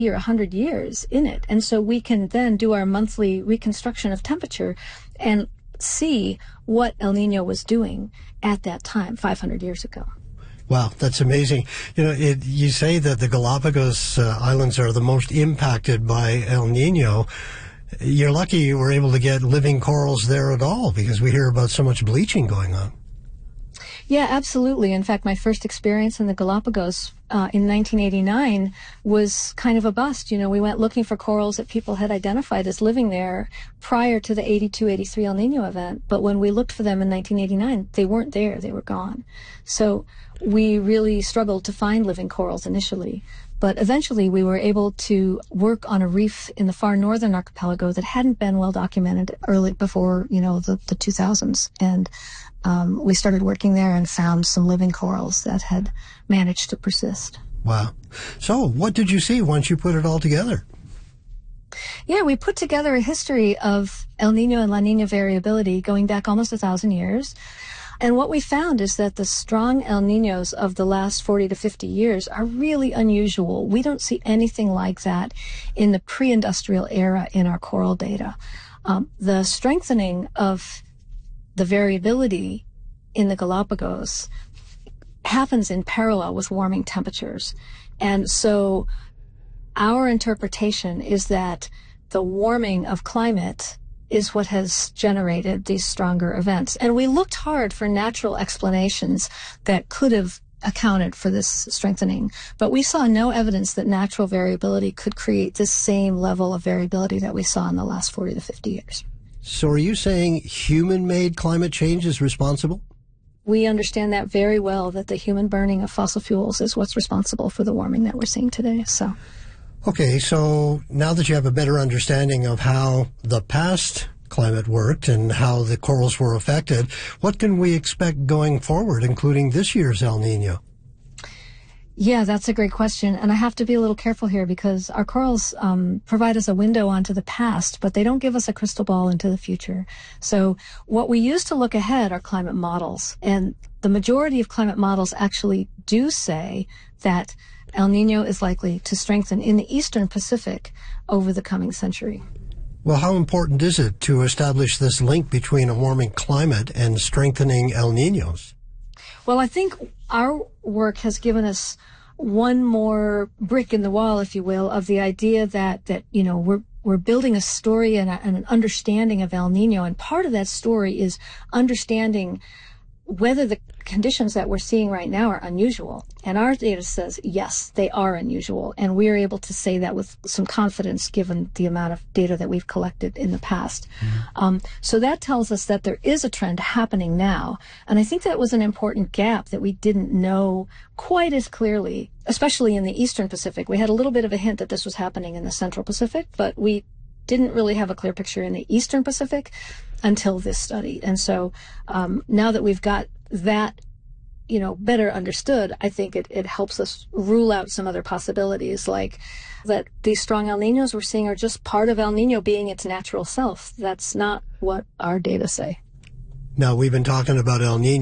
or 100 years in it. And so we can then do our monthly reconstruction of temperature and see what El Nino was doing at that time, 500 years ago. Wow, that's amazing. You say that the Galapagos Islands are the most impacted by El Nino. You're lucky you were able to get living corals there at all, because we hear about so much bleaching going on. Yeah, absolutely. In fact, my first experience in the Galapagos in 1989 was kind of a bust. We went looking for corals that people had identified as living there prior to the 82-83 El Nino event. But when we looked for them in 1989, they weren't there. They were gone. So we really struggled to find living corals initially. But eventually we were able to work on a reef in the far northern archipelago that hadn't been well documented before, the 2000s. And we started working there and found some living corals that had managed to persist. Wow. So what did you see once you put it all together? Yeah, we put together a history of El Nino and La Nina variability going back almost 1,000 years. And what we found is that the strong El Ninos of the last 40 to 50 years are really unusual. We don't see anything like that in the pre-industrial era in our coral data. The strengthening of the variability in the Galapagos happens in parallel with warming temperatures. And so our interpretation is that the warming of climate is what has generated these stronger events. And we looked hard for natural explanations that could have accounted for this strengthening, but we saw no evidence that natural variability could create this same level of variability that we saw in the last 40 to 50 years. So are you saying human-made climate change is responsible? We understand that very well, that the human burning of fossil fuels is what's responsible for the warming that we're seeing today. Okay, so now that you have a better understanding of how the past climate worked and how the corals were affected, what can we expect going forward, including this year's El Nino? Yeah, that's a great question. And I have to be a little careful here because our corals provide us a window onto the past, but they don't give us a crystal ball into the future. So what we use to look ahead are climate models. And the majority of climate models actually do say that El Nino is likely to strengthen in the eastern Pacific over the coming century. Well, how important is it to establish this link between a warming climate and strengthening El Ninos? Well, I think our work has given us one more brick in the wall, if you will, of the idea that we're building a story and an understanding of El Nino. And part of that story is understanding whether the conditions that we're seeing right now are unusual. And our data says, yes, they are unusual. And we are able to say that with some confidence given the amount of data that we've collected in the past. Mm-hmm. So that tells us that there is a trend happening now. And I think that was an important gap that we didn't know quite as clearly, especially in the Eastern Pacific. We had a little bit of a hint that this was happening in the Central Pacific, but we didn't really have a clear picture in the Eastern Pacific until this study. And so now that we've got that, better understood, I think it helps us rule out some other possibilities, like that these strong El Ninos we're seeing are just part of El Nino being its natural self. That's not what our data say. Now, we've been talking about El Nino